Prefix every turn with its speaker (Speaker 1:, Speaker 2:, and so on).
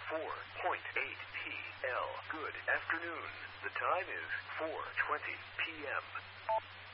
Speaker 1: 4:08 TL. Good afternoon. The time is 4:20 p.m.